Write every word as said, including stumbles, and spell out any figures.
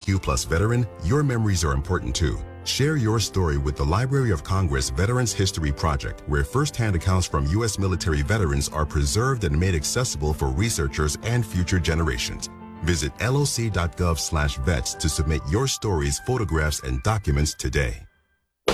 Q plus veteran, your memories are important too. Share your story with the Library of Congress Veterans History Project, where firsthand accounts from U S military veterans are preserved and made accessible for researchers and future generations. Visit L O C dot gov slash vets to submit your stories, photographs, and documents today.